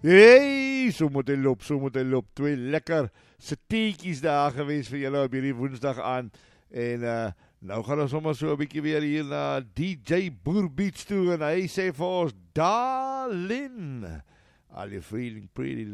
Hey, so moet hy loop. Twee lekker satéetjies daar gewees vir julle op hierdie Woensdag aan. En nou gaan ons sommer so 'n bietjie weer hier na DJ Boer Beats toe en hy sê vir ons, Darlin, are you feeling pretty